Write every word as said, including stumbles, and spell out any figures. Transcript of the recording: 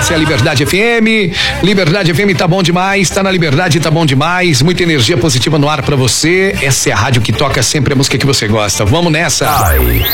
Essa é a Liberdade F M. Liberdade F M tá bom demais, tá na Liberdade, tá bom demais. Muita energia positiva no ar pra você. Essa é a rádio que toca sempre a música que você gosta. Vamos nessa. Ai,